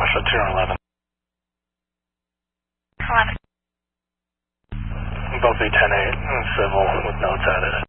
Joshua 211. 11. Both be 10-8 and civil with notes added.